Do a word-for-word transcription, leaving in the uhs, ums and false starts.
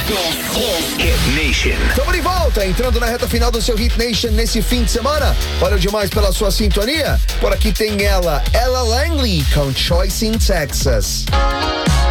Hit Nation. Estamos de volta, entrando na reta final do seu Hit Nation nesse fim de semana. Valeu demais pela sua sintonia. Por aqui tem ela, Ella Langley, com Choice in Texas.